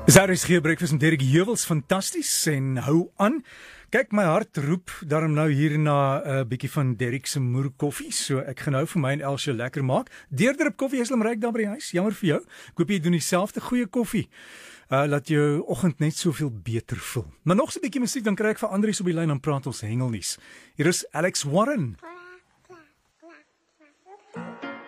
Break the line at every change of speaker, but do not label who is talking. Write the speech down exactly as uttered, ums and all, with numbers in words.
Daar is geen breakfast met Derek Heuwels, fantasties en hou aan. Kyk, my hart roep daarom nou hier na 'n uh, bietjie van Derek se moer koffie. So ek gaan nou vir my en Elsje lekker maak. Deurdrip koffie is lemryk daar by die huis. Jammer vir jou. Ek hoop jy doen dieselfde goeie koffie. Uh, laat jou oggend net soveel beter voel. Maar nog so 'n bietjie musiek, dan kry ek vir Andries op die lyn en praat ons hengelnuus. Hier is Alex Warren.
Hi.